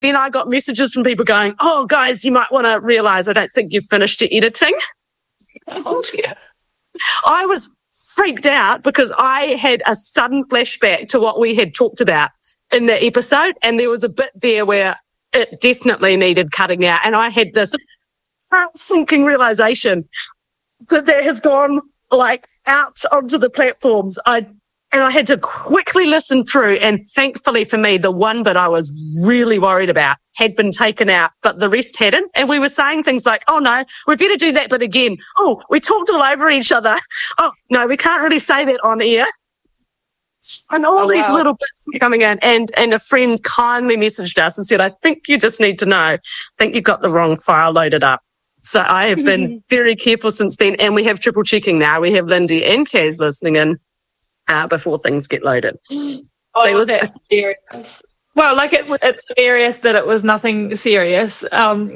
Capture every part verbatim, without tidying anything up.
then I got messages from people going, oh, guys, you might want to realise I don't think you've finished your editing. Oh, dear. I was freaked out because I had a sudden flashback to what we had talked about in the episode, and there was a bit there where it definitely needed cutting out, and I had this sinking realisation that that has gone like out onto the platforms. I and I had to quickly listen through, and thankfully for me, the one bit I was really worried about had been taken out, but the rest hadn't. And we were saying things like, oh no, we better do that bit again. Oh, we talked all over each other. Oh no, we can't really say that on air. And all oh, these wow. little bits were coming in, and, and a friend kindly messaged us and said, I think you just need to know, I think you've got the wrong file loaded up. So I have been very careful since then, and we have triple checking now. We have Lindy and Kaz listening in uh, before things get loaded. Oh, it was that serious. Well, like it's it's hilarious that it was nothing serious. Um,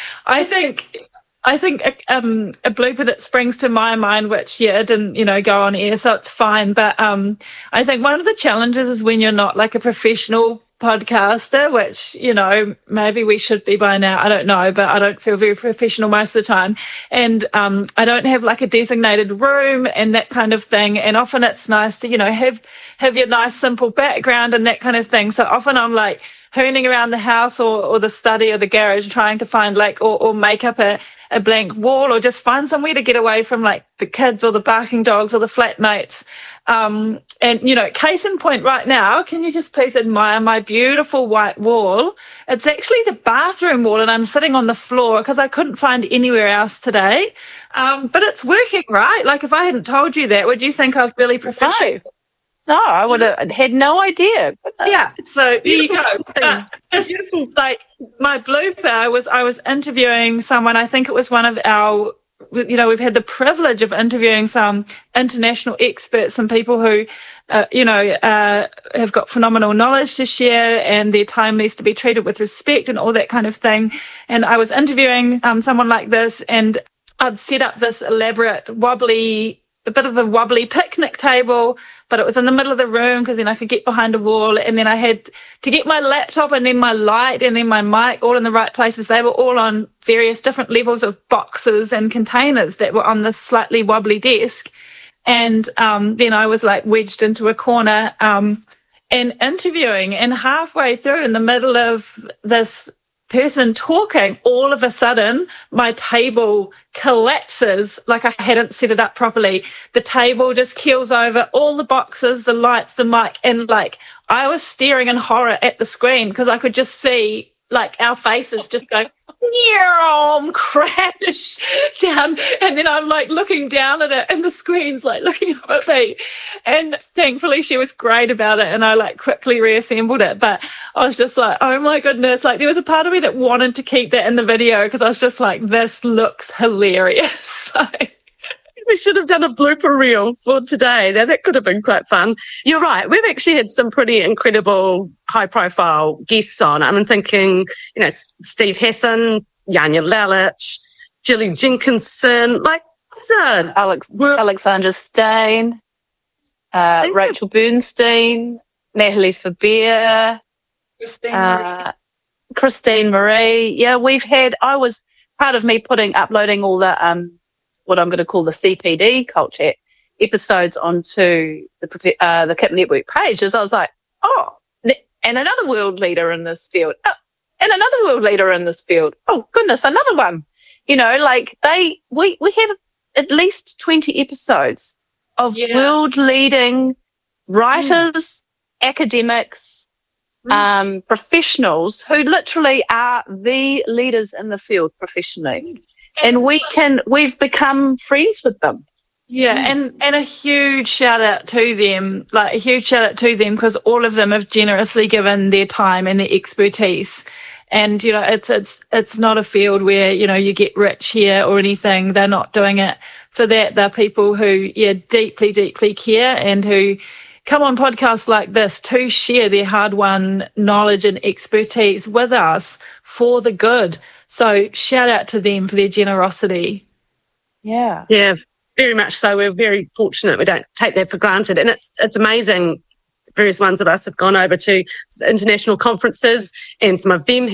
I think I think um, a blooper that springs to my mind, which yeah didn't you know go on air, so it's fine. But um, I think one of the challenges is when you're not like a professional podcaster, which you know maybe we should be by now. I don't know, but I don't feel very professional most of the time, and um, I don't have like a designated room and that kind of thing. And often it's nice to you know have have your nice simple background and that kind of thing. So often I'm like hooning around the house or, or the study or the garage trying to find like or, or make up a, a blank wall or just find somewhere to get away from like the kids or the barking dogs or the flatmates. Um, and, you know, case in point right now, can you just please admire my beautiful white wall? It's actually the bathroom wall and I'm sitting on the floor because I couldn't find anywhere else today. Um, but it's working, right? Like if I hadn't told you that, would you think I was really professional? No. No, I would have had no idea. Yeah, so there you go. Uh, just, like my blooper was, I was interviewing someone. I think it was one of our, you know, we've had the privilege of interviewing some international experts, some people who, uh, you know, uh, have got phenomenal knowledge to share, and their time needs to be treated with respect and all that kind of thing. And I was interviewing um, someone like this, and I'd set up this elaborate wobbly. A bit of a wobbly picnic table, but it was in the middle of the room because then I could get behind a wall, and then I had to get my laptop and then my light and then my mic all in the right places. They were all on various different levels of boxes and containers that were on this slightly wobbly desk. And um, then I was like wedged into a corner um, and interviewing, and halfway through in the middle of this person talking, all of a sudden my table collapses like I hadn't set it up properly. The table just keels over, all the boxes, the lights, the mic, and like I was staring in horror at the screen because I could just see like our faces just go crash down, and then I'm like looking down at it and the screen's like looking up at me, and thankfully she was great about it and I like quickly reassembled it. But I was just like, oh my goodness, like there was a part of me that wanted to keep that in the video because I was just like, this looks hilarious. So we should have done a blooper reel for today. Now, that could have been quite fun. You're right. We've actually had some pretty incredible high-profile guests on. I'm thinking, you know, Steve Hassan, Janja Lalich, Gilly Jenkinson, like, listen. Alex, Alexandra Stain, uh, Rachel have... Bernstein, Natalie Faber, Christine, uh, Christine Marie. Yeah, we've had, I was part of me putting, uploading all the, um, what I'm going to call the C P D culture episodes onto the uh, the K I P Network page. As I was like, oh, and another world leader in this field, oh, and another world leader in this field. Oh goodness, another one. You know, like they, we we have at least twenty episodes of yeah. world leading writers, mm. academics, mm. um, professionals who literally are the leaders in the field professionally. And we can, we've become friends with them. Yeah, and, and a huge shout out to them, like a huge shout out to them because all of them have generously given their time and their expertise. And, you know, it's, it's, it's not a field where, you know, you get rich here or anything. They're not doing it for that. They're people who, yeah, deeply, deeply care and who come on podcasts like this to share their hard-won knowledge and expertise with us for the good. So shout out to them for their generosity. Yeah. Yeah, very much so. We're very fortunate. We don't take that for granted. And it's it's amazing. Various ones of us have gone over to international conferences, and some of them